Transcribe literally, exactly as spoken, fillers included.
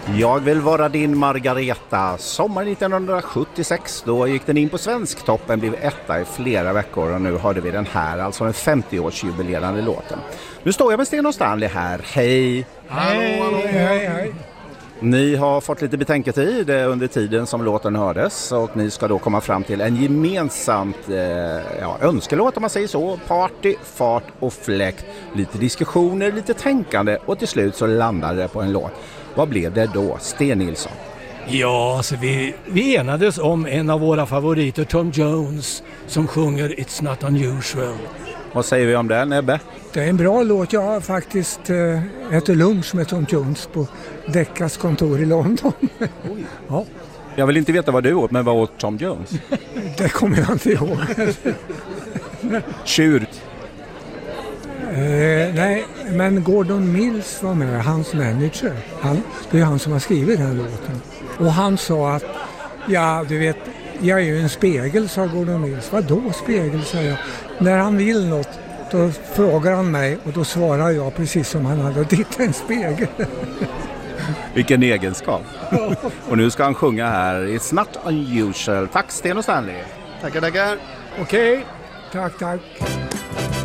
Jag vill vara din Margareta. Sommar nittonhundrasjuttiosex, då gick den in på Svensktoppen, blev etta i flera veckor och nu hörde vi den här, alltså den femtioårsjubilerande låten. Nu står jag med Sten och Stanley här. Hej! Hej, hej, hej. Ni har fått lite betänketid under tiden som låten hördes och ni ska då komma fram till en gemensamt eh, ja, önskelåt om man säger så. Party, fart och fläkt. Lite diskussioner, lite tänkande och till slut så landade det på en låt. Vad blev det då, Sten Nilsson? Ja, alltså vi, vi enades om en av våra favoriter, Tom Jones, som sjunger It's Not Unusual. Vad säger vi om det, Nebbe? Det är en bra låt. Jag har faktiskt äh, ätit lunch med Tom Jones på Deckas kontor i London. Oj. Ja. Jag vill inte veta vad du åt, men vad åt Tom Jones? Det kommer jag inte ihåg. Tjurt. Uh, nej, men Gordon Mills var med, hans manager. Han, det är han som har skrivit den låten. Och han sa att, ja du vet, jag är ju en spegel, sa Gordon Mills. Vadå spegel, sa jag. När han vill något, då frågar han mig och då svarar jag precis som han hade tittat en spegel. Vilken egenskap. Och nu ska han sjunga här It's Not Unusual. Tack Sten och Stanley. Tackar, tackar. Okej, okay. Tack, tack.